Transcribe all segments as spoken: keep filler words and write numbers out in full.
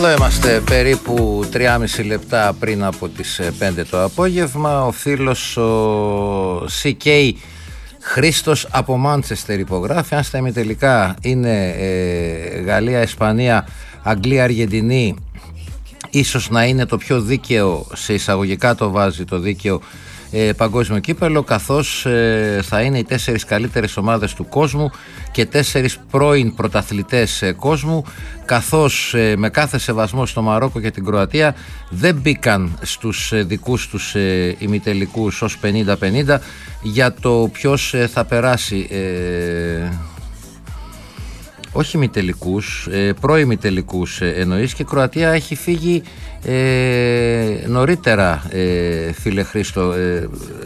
Εδώ είμαστε περίπου τρία και μισό λεπτά πριν από τις πέντε το απόγευμα. Ο φίλος ο σι κέι Χρήστος από Μάντσεστερ υπογράφει. Αν στα ημιτελικά είναι ε, Γαλλία, Ισπανία, Αγγλία, Αργεντινή, ίσως να είναι το πιο δίκαιο, σε εισαγωγικά το βάζει το δίκαιο, ε, παγκόσμιο κύπελο, καθώς ε, θα είναι οι τέσσερις καλύτερες ομάδες του κόσμου και τέσσερις πρώην πρωταθλητές ε, κόσμου, καθώς ε, με κάθε σεβασμό στο Μαρόκο και την Κροατία δεν μπήκαν στους ε, δικούς τους ε, ημιτελικούς ως πενήντα πενήντα για το ποιος ε, θα περάσει, ε, όχι ημιτελικούς, ε, πρώιμιτελικούς ε, εννοείς, και η Κροατία έχει φύγει ε, νωρίτερα, ε, φίλε Χρήστο. ε,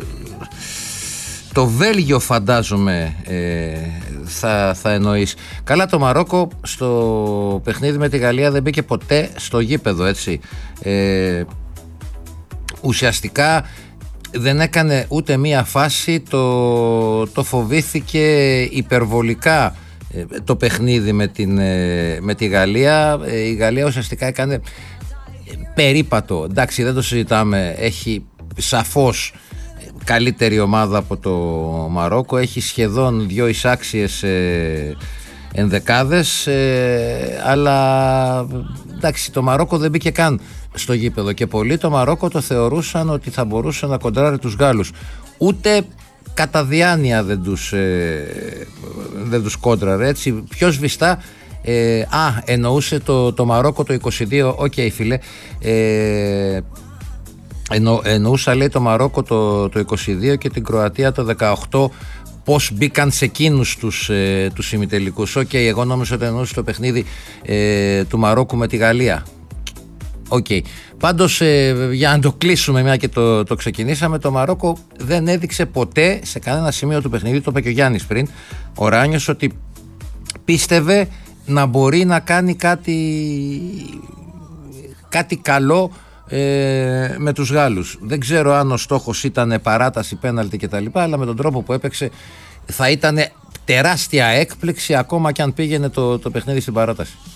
το Βέλγιο φαντάζομαι ε, θα, θα εννοείς. Καλά, το Μαρόκο στο παιχνίδι με τη Γαλλία δεν μπήκε ποτέ στο γήπεδο, έτσι. ε, ουσιαστικά δεν έκανε ούτε μία φάση, το, το φοβήθηκε υπερβολικά το παιχνίδι με, την, με τη Γαλλία. Η Γαλλία ουσιαστικά έκανε περίπατο, εντάξει, δεν το συζητάμε, έχει σαφώς καλύτερη ομάδα από το Μαρόκο, έχει σχεδόν δύο εισάξιες ε, ενδεκάδες, ε, αλλά εντάξει, το Μαρόκο δεν μπήκε καν στο γήπεδο και πολλοί το Μαρόκο το θεωρούσαν ότι θα μπορούσε να κοντράρει τους Γάλλους. Ούτε κατά διάνοια δεν τους, ε, δεν τους κόντραρε, έτσι, πιο σβηστά. ε, α, εννοούσε το, το Μαρόκο το είκοσι δύο, οκ okay, φίλε, ε, εννο, εννοούσα λέει το Μαρόκο το, το είκοσι δύο και την Κροατία το δεκαοκτώ, πώς μπήκαν σε εκείνους τους, ε, τους ημιτελικούς. Οκ, okay, εγώ νόμιζα ότι εννοούσε το παιχνίδι ε, του Μαρόκου με τη Γαλλία. Οκ. Okay. Πάντως, ε, για να το κλείσουμε, μια και το, το ξεκινήσαμε, το Μαρόκο δεν έδειξε ποτέ σε κανένα σημείο του παιχνιδιού, το είπε και ο Γιάννης πριν, ο Ράνιος, ότι πίστευε να μπορεί να κάνει κάτι, κάτι καλό ε, με τους Γάλλους. Δεν ξέρω αν ο στόχος ήταν παράταση, πέναλτι κτλ, αλλά με τον τρόπο που έπαιξε θα ήταν τεράστια έκπληξη ακόμα και αν πήγαινε το, το παιχνίδι στην παράταση.